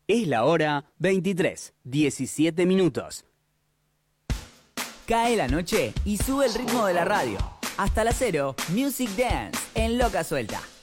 Es la hora 23:17. Cae la noche y sube el ritmo de la radio. Hasta las 0, Music Dance en Loca Suelta.